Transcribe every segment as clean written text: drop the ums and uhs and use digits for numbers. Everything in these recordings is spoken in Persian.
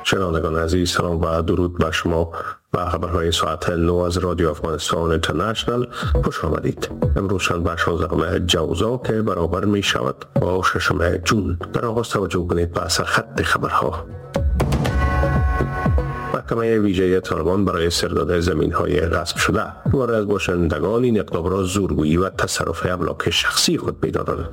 شنوندگان عزیز، سلام و درود بر شما و خبرهای ساعت 9 از رادیو افغانستان اینترنشنال خوش آمدید. امروز شنبه 16 جوزا که برابر می شود با 6 جون. در آغاز توجه کنید به سرخط خبرها. محکمه ویژه طالبان برای سرداد زمین‌های غصب شده وارد از باشندگان این اقدام را زورگویی و تصرف املاک شخصی خود می‌دانند.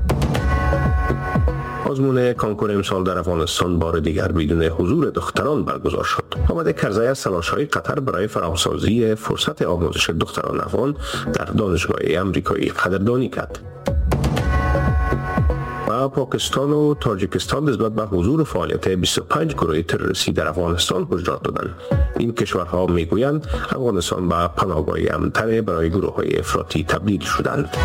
آزمون کنکور امسال در افغانستان بار دیگر بدون حضور دختران برگزار شد. حامد کرزی از تلاش‌های قطر برای فراهم‌سازی فرصت آموزش دختران افغان در دانشگاه آمریکایی قدردانی کرد. و پاکستان و تاجیکستان نسبت به حضور فعالیت 25 گروه تروریستی در افغانستان هشدار دادند. این کشورها میگویند افغانستان به پناهگاه امن‌تر برای گروه‌های افراطی تبدیل شدند.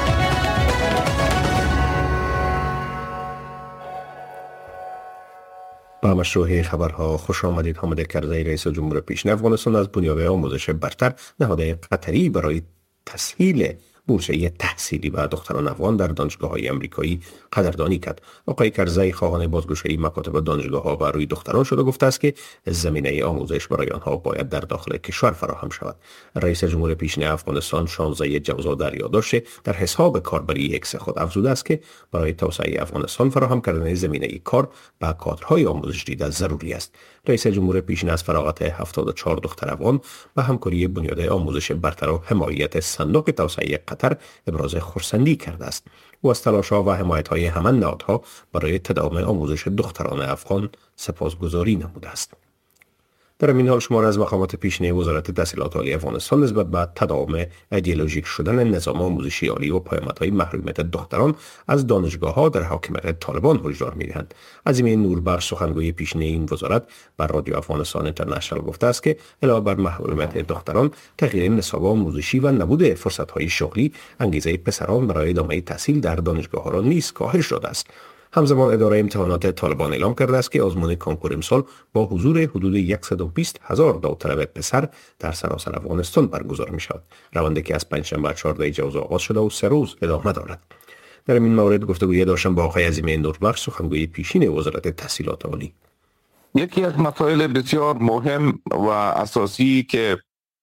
با مشروع خبرها خوش آمدید. حامد کرزی رئیس جمهور پیشین افغانستان از بنیاد آموزش برتر نهاد قطری برای تسهیل بورسیه تحصیلی و دختران افغان در دانشگاه‌های آمریکایی قدردانی کرد. آقای کرزی خواهان بازگشایی مکاتب دانشگاه‌ها و روی دختران شده گفته است که زمینه آموزش برای آنها باید در داخل کشور فراهم شود. رئیس جمهور پیشین افغانستان 16 جوزا در یادداشت در حساب کاربری اکس خود افزوده است که برای توسعه افغانستان فراهم کردن زمینه کار با کادرهای آموزش دیده ضروری است. رئیس جمهور پیشین از فراغت 74 دختر افغان و همکاری بنیاد آموزش برتر و حمایت صندوق توسعه قطر ابراز خرسندی کرده است. او از تلاش‌ها و حمایت‌های همان نهادها برای تداوم آموزش دختران افغان سپاسگزاری نموده است. در این حال شمار از مقامات پیشین وزارت تحصیلات عالی افغانستان نسبت به تداوم ایدئولوژیک شدن نظام آموزشی عالی و پیامدهای محرومیت دختران از دانشگاه‌ها در حاکمیت طالبان هشدار می‌دهند. عظیم نوربخش سخنگوی پیشین این وزارت بر رادیو افغانستان اینترنشنال گفته است که علاوه بر محرومیت دختران، تغییر نصاب آموزشی و نبود فرصت‌های شغلی انگیزه پسران برای ادامه تحصیل در دانشگاه‌ها را نیز کاهش داده است. همزمان اداره امتحانات طالبان اعلام کرده است که آزمون کنکور امسال با حضور حدود 120,000 داوطلب پسر در سراسر افغانستان برگزار می شود. روندی که از پنجشنبه 14 جوزا آغاز شده و 3 روز ادامه دارد. در این مورد گفتگوی داشتم با آقای عظیم نوربخش سخنگوی پیشین وزارت تحصیلات عالی. یکی از مسائل بسیار مهم و اساسی که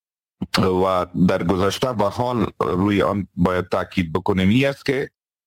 و در گذشته و حال روی آن باید تاکید بکنیم این است که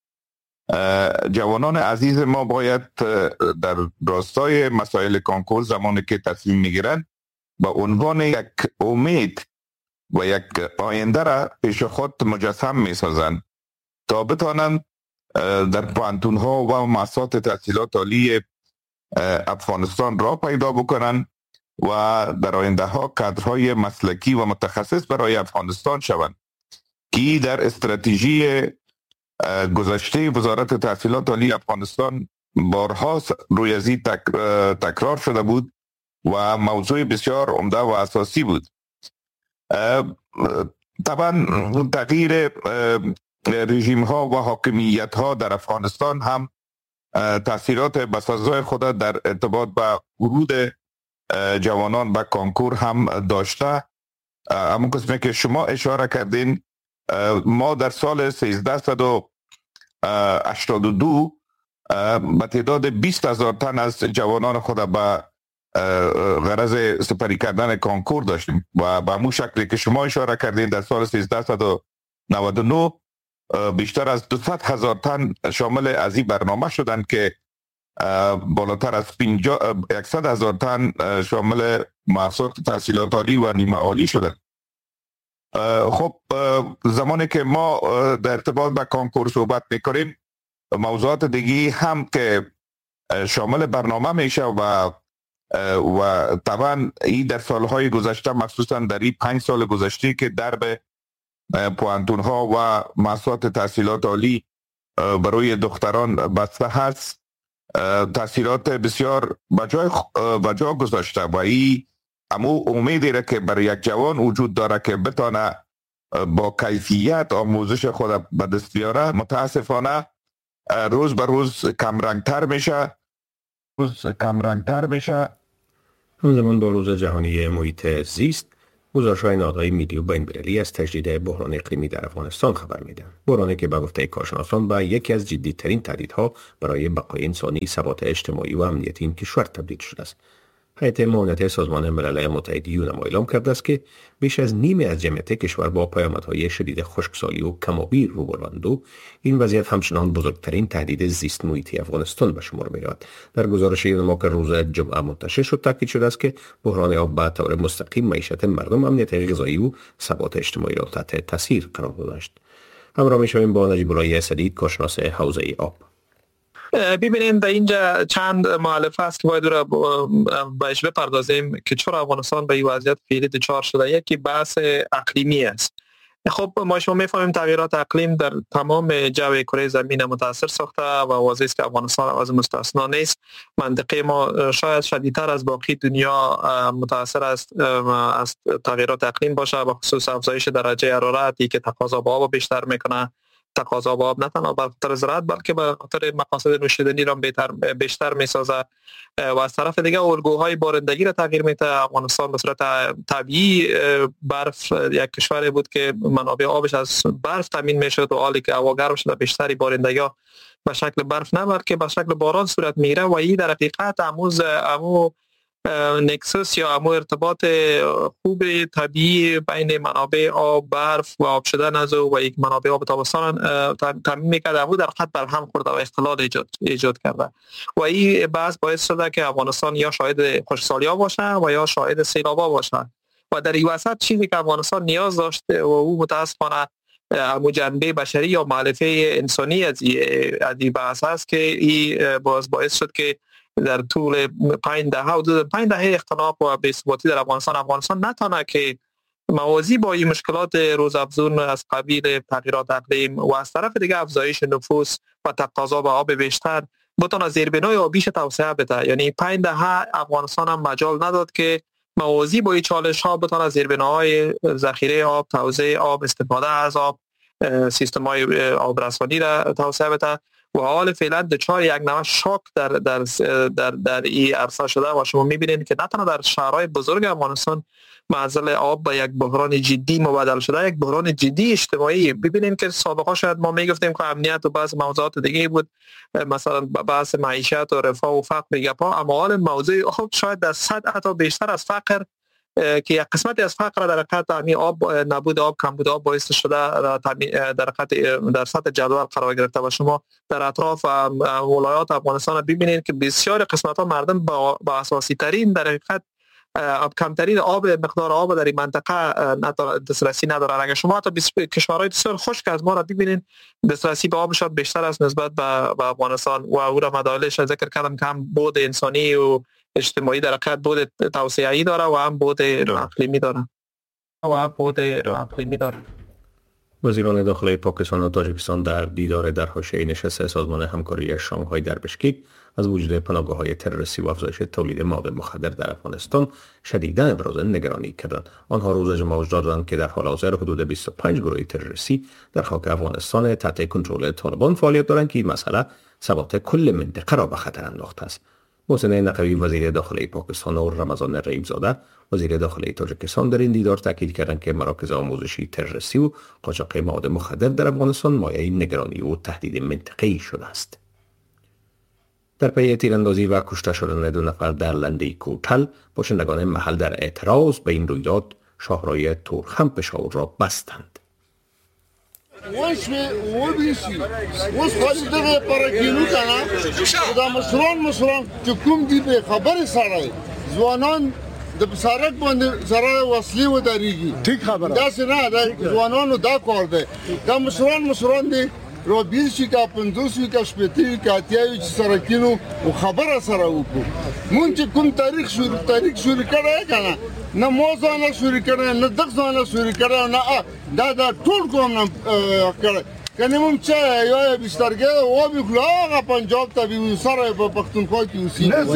جوانان عزیز ما باید در راستای مسائل کنکور زمانی که تصمیم میگیرند با عنوان یک امید و یک آینده را پیش خود مجسم میسازند تا بتوانند در پوهنتون ها و مؤسسات تحصیلات عالی افغانستان را پیدا بکنند و در آینده ها کادرهای مسلکی و متخصص برای افغانستان شوند که در استراتژی گذشته وزارت تحصیلات عالی افغانستان بارها روی از این تکرار شده بود و موضوع بسیار عمده و اساسی بود. طبعا تغییر رژیم ها و حاکمیت ها در افغانستان هم تاثیرات بسزای خود در ارتباط با ورود جوانان به کنکور هم داشته. همون قسمی که شما اشاره کردین، ما در سال 1382 به تعداد 20,000 تن از جوانان خود به غرض سپری کردن کنکور داشتیم و به همون شکلی که شما اشاره کردین در سال 1399 بیشتر از 200,000 تن شامل از این برنامه شدند که بالاتر از 100,000 تن شامل مؤسسات تحصیلات عالی و نیمه عالی شدند. خب زمانی که ما در ارتباط با کنکور صحبت میکنیم، موضوعات دیگی هم که شامل برنامه میشه و طبعا این در سالهای گذشته مخصوصا در این 5 سال گذشته که درب پوهنتون ها و مؤسسات تحصیلات عالی برای دختران بسته هست، تاثیرات بسیار بجا گذاشته و این امو امیدی را که برای یک جوان وجود داره که بتانه با کیفیت آموزش خود به دست بیاره، متاسفانه روز به روز کمرنگتر میشه. همزمان با روز جهانی محیط زیست، گزارش‌های نهادهای ملی و بین‌المللی از تجدید بحران اقلیمی در افغانستان خبر می‌دهند. بحرانی که به گفته کارشناسان به یکی از جدی‌ترین تهدیدها برای بقای انسانی، ثبات اجتماعی و امنیت این کشور تبدیل شده است. هیئت معاونت سازمان ملل متحد یونما اعلام کرده است که بیش از نیمی از جمعیت کشور با پیامدهای شدید خشکسالی و کم‌آبی روبروند و این وضعیت همچنان بزرگترین تهدید زیست محیطی افغانستان به شمار می‌رود. در گزارش یونما که روز جمعه منتشر شد تاکید شده است که بحران آب به طور مستقیم معیشت مردم، امنیت غذایی و ثبات اجتماعی را تحت تاثیر قرار داده است. همراه می‌شویم با نجیب الله اسدی، کارشناس حوزه آب. ببینید در اینجا چند مؤلفه است که باید را بهش بپردازیم که چرا افغانستان به این وضعیت فعلی دچار شده. یکی بحث اقلیمی است. خب ما شما میفهمیم تغییرات اقلیم در تمام جو کره زمین متاثر ساخته و واضح است که افغانستان از مستثنا نیست. منطقه ما شاید شدیدتر از باقی دنیا متاثر است از تغییرات اقلیم باشه، به خصوص افزایش درجه حرارتی که تقاضا به آب بیشتر میکنه. تقاضا به آب نه تنها به خاطر زراعت بلکه به خاطر مقاصد نوشیدنی را بیشتر میسازه و از طرف دیگه الگوهای بارندگی را تغییر میده. افغانستان به صورت طبیعی برف یک کشوری بود که منابع آبش از برف تامین میشد و حالی که هوا گرم شده بیشتری بارندگی به شکل برف نه بلکه به شکل باران صورت میگیره و این در حقیقت امو نکسوس یا امو ارتباط خوب طبیعی بین منابع آب، برف و آب شدن از و یک منابع آب تابستان تامین میکرده امو در خط بر هم خورده و اختلال ایجاد کرده و این بحث باعث شده که افغانستان یا شاهد خشکسالی ها باشه و یا شاهد سیلاب ها باشه و در این وسط چیزی که افغانستان نیاز داشته و او متاسفانه امو جنبه بشری یا مؤلفه انسانی از این بحث است که این باعث شد که در طول 5 دهه اختناق و بی‌ثباتی در افغانستان نتونه که موازی با این مشکلات روزافزون از قبیل تغییرات اقلیم و از طرف دیگه افزایش نفوس و تقاضا به آب بیشتر بتونه زیربنای آبیش توسعه بده. یعنی 5 دهه افغانستان هم مجال نداد که موازی با این چالش ها بتونه زیربناهای ذخیره آب، توزیع آب، استفاده از آب، سیستم های آبرسانی را توسعه بده و حال فعلا دچار یک نوع شاک در این عرصه شده و شما میبینید که نه تنها در شهرهای بزرگ افغانستان معضل آب به یک بحران جدی مبادله شده، یک بحران جدی اجتماعی. ببینید که سابقا شاید ما میگفتیم که امنیت و بعض موضوعات دیگه بود، مثلا بحث معیشت و رفاه و فقر میگه اما حال موضوع آب شاید در صد حتی بیشتر از فقر که یک قسمتی از فقر در حقیقت همین آب، نبود آب، کمبود آب باعث شده در حقیقت در سطح جدول قرار گرفته و شما در اطراف ولایات افغانستان ببینید که بسیار قسمت ها مردم با اساسی ترین در حقیقت کمترین آب، مقدار آب در این منطقه دسترسی ندارن. اگر شما حتی کشورهای بسیار خشک از ما را ببینید دسترسی به آبشان بیشتر است نسبت به افغانستان و او را مدالش ذکر کردم که هم بود انسانی و اجتماعی در حقیقت بود توسعه‌ای داره و هم بود اقلیمی داره وزیران داخلی پاکستان و تاجیکستان در دیدار در حاشیه نشست سازمان همکاری شانگهای در بشکک از وجود پناهگاه‌های تروریستی و افزایش تولید مواد مخدر در افغانستان شدیداً ابراز نگرانی کردند. آنها روز جمعه هشدار دادند که در حال حاضر حدود 25 گروه تروریستی در خاک افغانستان تحت کنترل طالبان فعالیت دارند که این مسئله ثبات کل منطقه را به خطر انداخته است. محسن نقوی وزیر داخلی پاکستان و رمضان رحیم‌زاده وزیر داخلی تاجیکستان در این دیدار تاکید کردند که مراکز آموزشی تروریستی و قاچاق مواد مخدر در افغانستان مایه نگرانی و تهدید منطقه‌ای شده است. در پی تیراندازی و کشته شدن 2 نفر در لنده کوتل، باشندگان محل در اعتراض به این رویداد شاهراه تورخم پشاور را بستند. زوانان د بسارک باندې سره وسلې و دریږي ټیک خبره دا څه نه دا ځوانانو دا کار دی دا مشران دي رو بیرشي کا 50 کا شپېته کا اتیاوي چې سره کینو او خبره سره وکړو مونږ کوم تاریخ شروع کړی کنه نه موزانه شروع کړی نه دغه شروع کړی نه دا ټول کوم نه کړی کنه مونږ چې یو بسترګه او بخلاغه پنجاب ته وی سره په پښتونخوا کې اوسې نه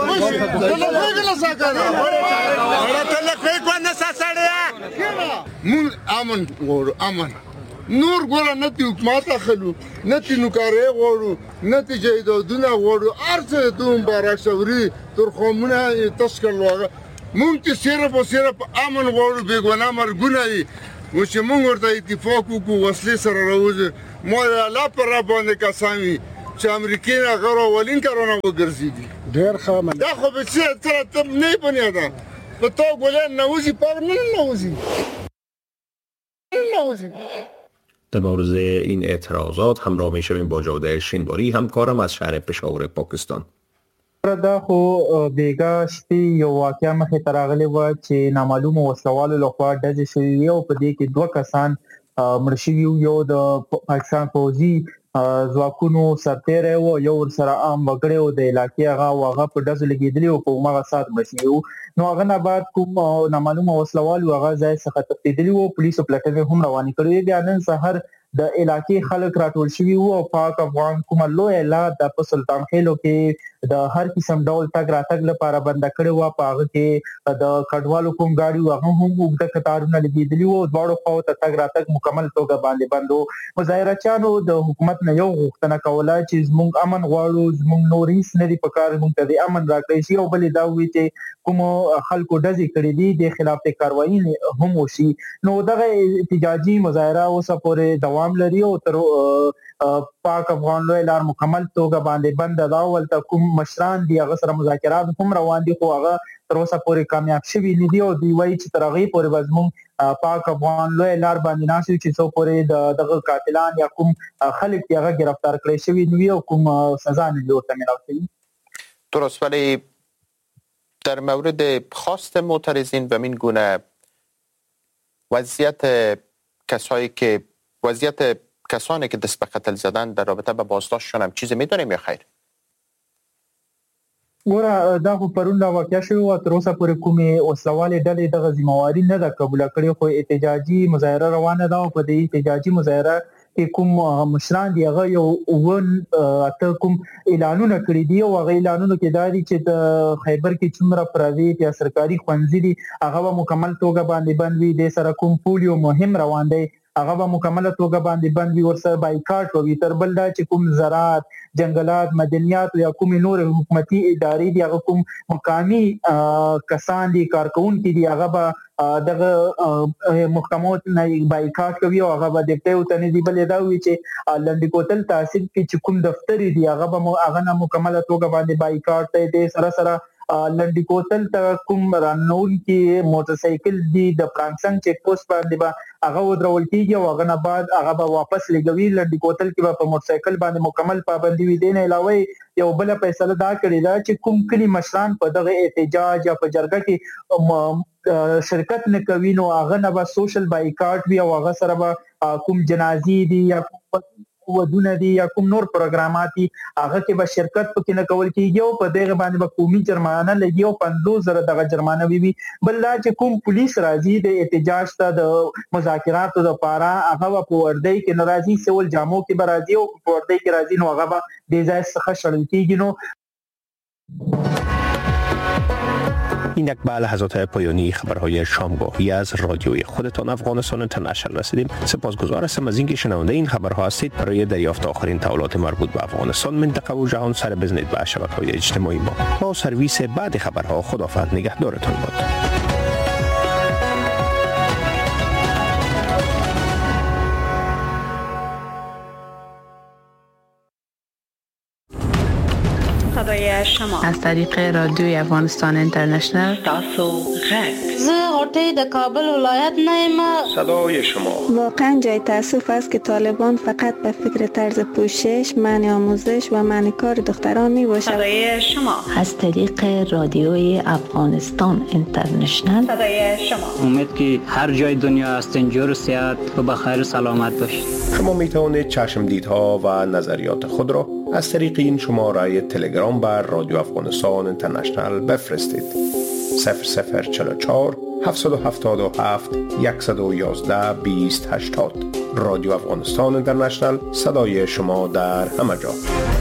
مون امن نور ګور نه تی حکومت اخلو نه تی نوکارې غوړو نه تی جیدادونه غوړو ارڅه دوم بارښوري تر خمونه تشکل وغه مونږ ته صرف امن غوړو بیګونه مرګونه و چې مونږ ورته اتفاق وکړو وسلې سره راوځي مو لا پر باندې قسمي چې امریکای هغه اولین کرونا وګرځیدي ډېر ښه دا خو به څه ته نه بنیاده په تو ګولن نوزی پر نوزی در مورد این اعتراضات همراه می شویم با جوده شینواری همکارم از شهر پشاور پاکستان. دا خو بیګا شپې یو واقعیا مخې ته راغلی و چې نامعلومو وسلوالو لخوا ډزې شوې وې او په دې کې 2 کسان مړ شوي یو د پاکستان پوځي ځواکونو سرتیری و یو ورسره عام وګړی و د علاقې هغه په ډزو لګېدلی و په هماغه ساعت مړ شوي وو. نو هغه نه بعد کوم نامعلومه وسلوالو هغه ځای څخه تښتېدلي وو پولیسو پلټنې هم روانې کړې وې. بیا نن سهار د علاقې خلک راټول شوي وو او پاک افغان کومه لویه لار د په سلطان خېلو کې د هر قسم ډول تګ راتګ لپاره بند کړی و. په هغه کې د کډوالو کوم ګاډي هغه هم اوږده کتارونه لګېدلي وو. دواړو خواو ته تګ راتګ مکمل توګه باندې بند و. مظاهرچیانو د حکومت نه یو غوښتنه کوله چې زموږ امن غواړو، زموږ نور هیڅ نه دي پکار، موږ ته د امن راکړی شي او بلې دا وایي چې کوم خلکو ډزې کړې دي د خلاف کاروایي هم وشي. نو دغه احتجاجي مظاهره اوسه پورې دوام لري او تر پاک افغان لوی لار مکمل توګه باندې بند دا ولته کوم مشران دي هغه سره مذاکرات هم روان دي خو هغه تر اوسه پورې کامیاب شوي نه دي او دوی وایي چې تر هغې پورې به زموږ پاک افغان لوی لار باندې ناست وي چې څو پورې دغه قاتلان یا کوم خلک چې هغه گرفتار کړی شوي نه وي او کوم سزا نه وي ورته میلاو شوي. درست، ولی در مورد خواست معترضین به این گونه وضعیت کسانی که دست به قتل زدن در رابطه با بازداشتشون هم چیزی میدونیم یا خیر؟ ګوره دا خو پرون دا واقع شوی و تر اوسه پورې کومې وسلوالې ډلې دغه ذمہواري نه ده قبوله کړې خو احتجاجي مظاهره روانه ده او په دې احتجاجي مظاهره کې کوم مشران دی هغه یو اته کوم اعلانونه کړی دي او هغه اعلانونه کې دا دي چې د خیبر کې څومره پرایویټ یا سرکاري ښوونځي دي هغه مکمل توګه باندې بند وي. د سره کوم پولیو مهم روان دی هغه به مکمله توګه باندې بند وي. ورسره بایکاټ وي. تر بل دا چې کوم زراعت، جنگلات، مدنیات یا کوم نور حکومتي ادارې دي هغه کوم مقامي کسان دي کارکونکي دي هغه به دغه محکمو نه بایکاټ کوي او هغه به د ټیو ته نه دی. بلې دا وي چې لنډي کوتل تحصیل کې چې کوم دفتر دي هغه به هغه نه مکمله توګه باندې بایکاټ دی. سره لنډي کوتل ته کوم رانون کې موټر سایکل دي د پرانسنګ چیک پوسټ باندې به هغه ودرول کیږي او هغه نه بعد هغه به واپس لګوي. لنډي کوتل کې به په موټر سایکل باندې مکمل پابندي وي. دین علاوه یو بل فیصله دا کړی دا چې کوم کلی مشران په دغه احتجاج یا په جرګه کې شرکت نه کوي نو هغه نه به سوشل بایکاټ وي او هغه سره به کوم جنازي دي یا ودونه دي یا کوم نور پروګرامات دي هغه کې به شرکت پکې نه کول کیږي او په دغه باندې به قومي جرمانه لګي او 50,000 دغه جرمانه وي. بل دا چې کوم پولیس راځي د احتجاج ته د مذاکراتو لپاره هغه په وردی کې ناراضي سول جامو کې به راځي او په وردی کې راځي نو هغه به د ځای څخه شړل کیږي. نو این یک به لحظات پایانی خبرهای شامگاهی از رادیوی خودتان افغانستان اینترنشنال رسیدیم. سپاسگزار هستم از اینکه شنونده این خبرها هستید. برای دریافت آخرین تحولات مربوط به افغانستان، منطقه و جهان سر بزنید به شبکه‌های اجتماعی ما. با سرویس بعد خبرها خداوند نگهدارتان باد. صدای شما از طریق رادیوی افغانستان اینترنشنل تاسو غږ زه غوټۍ د کابل ولایت نه یم. صدای شما واقعا جای تاسف است که طالبان فقط به فکر طرز پوشش، منع آموزش و منع کار دختران می باشد. صدای شما از طریق رادیوی افغانستان اینترنشنل صدای شما. امید که هر جای دنیا هستین جور و صحت و بخیر و سلامت باشید. شما می توانید چشمدیدها و نظریات خود را از طریق این شماره تلگرام بر رادیو افغانستان اینترنشنل بفرستید. 0044 777 111 2080. رادیو افغانستان اینترنشنل، صدای شما در همه جا.